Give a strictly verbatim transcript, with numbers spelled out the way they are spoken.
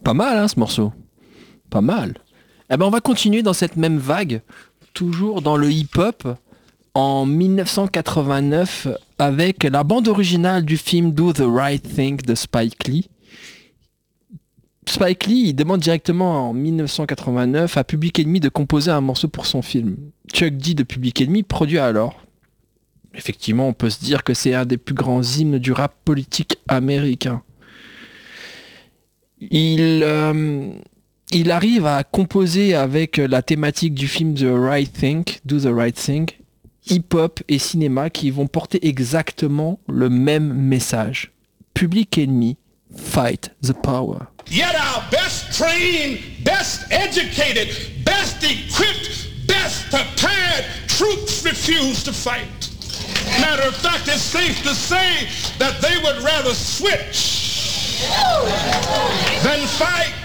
Pas mal, hein, ce morceau. Pas mal. Eh ben, on va continuer dans cette même vague, toujours dans le hip-hop, en dix-neuf cent quatre-vingt-neuf, avec la bande originale du film Do the Right Thing de Spike Lee. Spike Lee, il demande directement en dix-neuf cent quatre-vingt-neuf à Public Enemy de composer un morceau pour son film. Chuck D de Public Enemy produit alors. Effectivement, on peut se dire que c'est un des plus grands hymnes du rap politique américain. Il, euh, il arrive à composer avec la thématique du film The Right Thing, Do the Right Thing, hip-hop et cinéma qui vont porter exactement le même message. Public Enemy, fight the power. Yet our best trained, best educated, best equipped, best prepared troops refuse to fight. Matter of fact, it's safe to say that they would rather switch than fight.